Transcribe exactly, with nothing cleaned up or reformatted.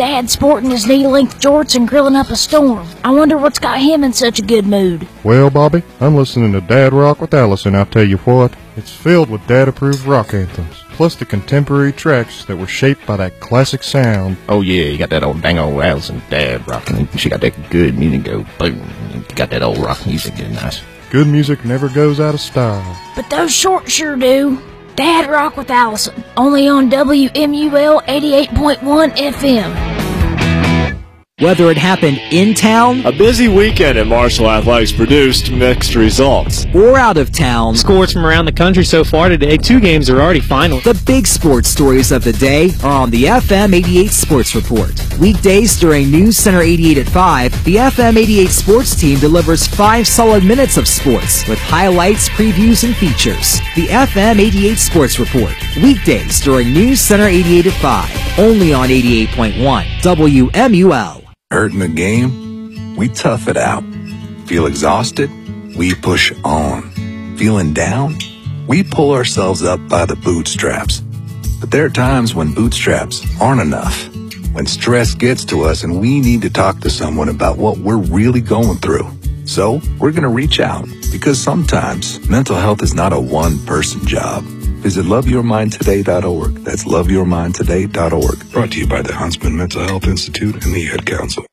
Dad sporting his knee-length jorts and grilling up a storm. I wonder what's got him in such a good mood. Well, Bobby, I'm listening to Dad Rock with Allison, I'll tell you what. It's filled with Dad-approved rock anthems, plus the contemporary tracks that were shaped by that classic sound. Oh, yeah, you got that old dang old Allison Dad rocking. She got that good music go boom. You got that old rock music getting nice. Good music never goes out of style. But those shorts sure do. Dad Rock with Allison, only on W M U L eighty-eight point one F M. Whether it happened in town, a busy weekend at Marshall Athletics produced mixed results, or out of town, scores from around the country so far today, two games are already final. The big sports stories of the day are on the F M eighty-eight Sports Report. Weekdays during News Center eighty-eight at five, the F M eighty-eight Sports team delivers five solid minutes of sports with highlights, previews, and features. The F M eighty-eight Sports Report. Weekdays during News Center eighty-eight at five, only on eighty-eight point one W M U L. Hurt in the game? We tough it out. Feel exhausted? We push on. Feeling down? We pull ourselves up by the bootstraps. But there are times when bootstraps aren't enough. When stress gets to us and we need to talk to someone about what we're really going through. So we're going to reach out, because sometimes mental health is not a one-person job. Visit love your mind today dot org. That's love your mind today dot org. Brought to you by the Huntsman Mental Health Institute and the Ad Council.